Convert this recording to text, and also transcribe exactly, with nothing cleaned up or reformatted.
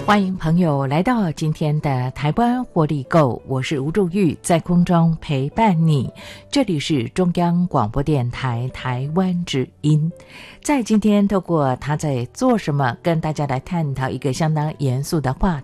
欢迎朋友来到今天的台湾活力购，我是吴祝玉，在空中陪伴你。这里是中央广播电台台湾之音。在今天透过他在做什么，跟大家来探讨一个相当严肃的话